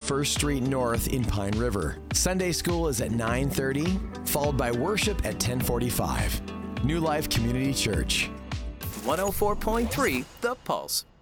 First Street North in Pine River. Sunday school is at 9:30, followed by worship at 10:45. New Life Community Church. 104.3 The Pulse.